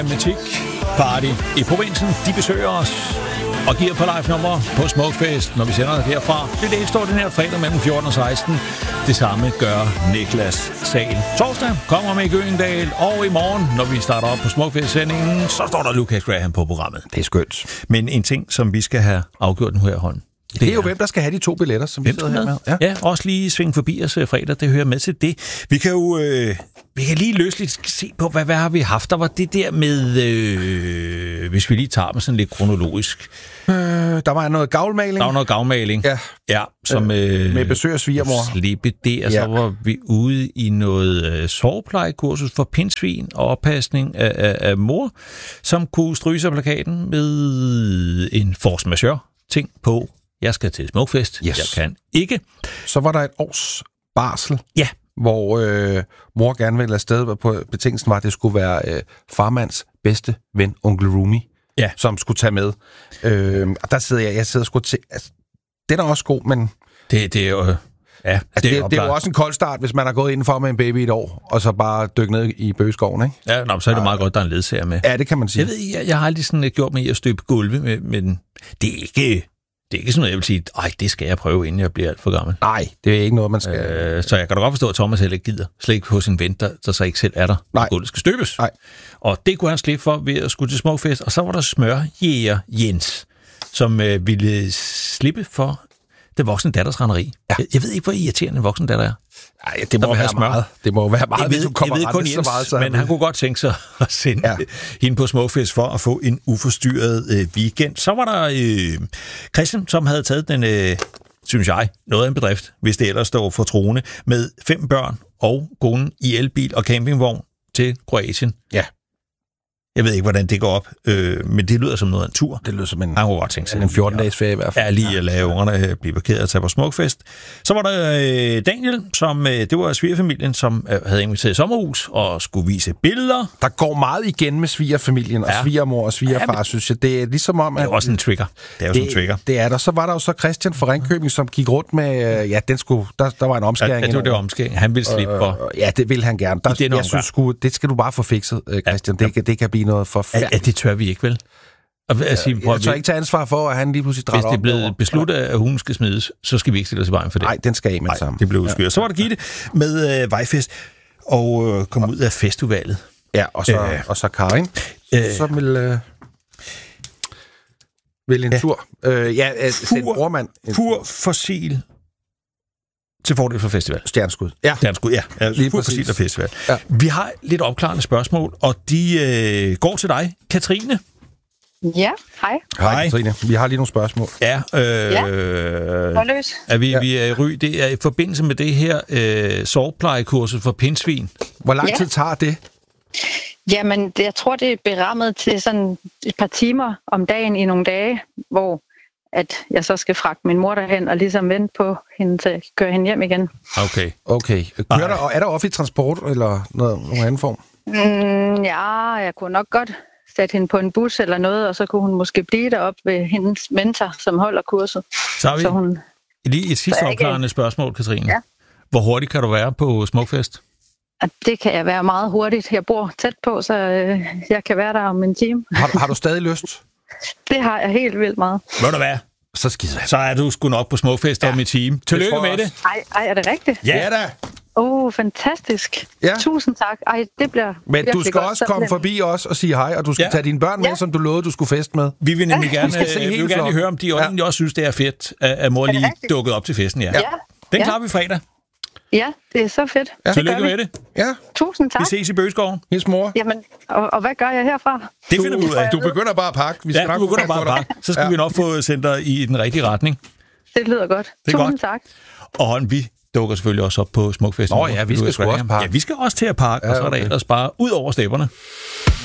Matematik Party i provinsen, de besøger os og giver på live-nummer på Smukfest, når vi sender det herfra. Det er ekstraordinært fredag mellem 14 og 16. Det samme gør Niklas Sahl. Torsdag kommer med Gyldendal, og i morgen, når vi starter op på Smukfest-sendingen, så står der Lucas Graham på programmet. Det er skønt. Men en ting, som vi skal have afgjort nu her i hånden. Det er jo, hvem der skal have de 2 billetter, som vi sidder her med. Ja, også lige svinge forbi os fredag, det hører med til det. Vi kan jo vi kan lige løsligt se på, hvad har vi haft. Der var det der med, hvis vi lige tager med sådan lidt kronologisk. Der var noget gavlmaling. Der var noget gavlmaling. Ja, som med besøg af svigermor. Slippe det, og så var vi ude i noget soveplejekursus for pindsvin og oppasning af mor, som kunne stryge sig plakaten med en force majeure ting på. Jeg skal til Smukfest. Yes. Jeg kan ikke. Så var der et års barsel, ja, hvor mor gerne ville afsted, på betingelsen var, at det skulle være farmands bedste ven, onkel Rumi, som skulle tage med. Og der sidder jeg sidder sgu til... Altså, den er også god, men... Det er jo... Ja, det er jo også en kold start, hvis man har gået indenfor med en baby et år, og så bare dykke ned i bøgeskoven, ikke? Ja, så er det meget godt, der er en ledsager med. Ja, det kan man sige. Jeg har aldrig sådan gjort mig i at støbe gulve, men det er ikke sådan noget, jeg vil sige, det skal jeg prøve, inden jeg bliver alt for gammel. Nej, det er ikke noget, man skal... Så jeg kan da godt forstå, at Thomas heller ikke gider. Slet ikke hos en ven, der så ikke selv er der, når gulvet skal støbes. Nej. Og det kunne han slippe for ved at skulle til Smukfest. Og så var der smørjæger Jens, som ville slippe for den voksne datters randeri. Ja. Jeg ved ikke, hvor irriterende en voksen datter er. Nej, det må være meget. Det må være meget, hvis du kommer jeg ved kun Jens, så meget, men han kunne godt tænke sig at sende hende på Smukfest for at få en uforstyrret weekend. Så var der Christian, som havde taget den, synes jeg, noget af en bedrift, hvis det ellers står for troende, med 5 børn og konen i elbil og campingvogn til Kroatien. Ja. Jeg ved ikke, hvordan det går op, men det lyder som noget af en tur. Det lyder som en 14-dages ferie i hvert fald. Ja, lige at lade ungerne blive parkeret og tage på Smukfest. Så var der Daniel, som det var svigerfamilien, som havde inviteret i sommerhus og skulle vise billeder. Der går meget igen med svigerfamilien og svigermor og svigerfar, synes jeg. Det er ligesom om... Det er også en trigger. Det er der. Så var der jo så Christian fra Ringkøbing, som gik rundt med... der var en omskæring. Ja, det var omskæring. Han ville slippe for... Ja, det vil han gerne. Jeg synes det skal du bare få fikset, Christian. Det kan blive noget forfærdeligt. Ja, det tør vi ikke, vel? Jeg tør ikke tage ansvar for, at han lige pludselig drætter op. Hvis det er blevet besluttet, at hun skal smides, så skal vi ikke stille os i vejen for det. Nej, den skal af med sammen. Det blev udskyret. Så var der Gitte med Vejfest og kom ud af festivalet. Ja, og så Karin, som vil en tur. Pur fossil til fordel for festival. Stjerneskud. Stjerneskud, ja. Lige fossil og festival. Ja. Vi har lidt opklarende spørgsmål, og de går til dig, Katrine. Ja, hej. Hej, Katrine. Vi har lige nogle spørgsmål. Ja. Løs. Vi er i Ry. Det er i forbindelse med det her soveplejekursus for pindsvin. Hvor lang tid tager det? Jamen, jeg tror, det er berammet til sådan et par timer om dagen i nogle dage, hvor at jeg så skal fragte min mor derhen og ligesom vente på hende til at køre hende hjem igen. Okay. Er der offentlig transport eller nogen anden form? Jeg kunne nok godt sætte hende på en bus eller noget, og så kunne hun måske blive deroppe ved hendes mentor, som holder kurset. Så har vi lige et sidste opklarende spørgsmål, Katrine. Ja. Hvor hurtigt kan du være på Smukfest? Det kan jeg være meget hurtigt. Jeg bor tæt på, så jeg kan være der om en time. Har du stadig lyst? Det har jeg helt vildt meget. Ved du hvad? Så er du sgu nok på Smukfest om i time. Tillykke med det. Ej, er det rigtigt? Ja da. Fantastisk. Ja. Tusind tak. Ej, det bliver men du skal også komme forbi os og sige hej, og du skal tage dine børn med, som du lovede, du skulle feste med. Vi vil nemlig gerne høre, om de egentlig også synes, det er fedt, at mor lige dukket op til festen. Ja. Den klarer vi fredag. Ja, det er så fedt. Ja. Tillykke med det. Ja. Tusind tak. Vi ses i Bøgeskoven. Hils mor. Jamen, og hvad gør jeg herfra? Det finder vi ud af. Du begynder bare at pakke. Du begynder bare at pakke. Så skal vi nok få sendt dig i den rigtige retning. Det lyder godt. Tusind tak. Og vi dukker selvfølgelig også op på Smukfesten. Vi skal sgu også pakke. Ja, vi skal også til at pakke, og så er der ellers bare ud over stepperne.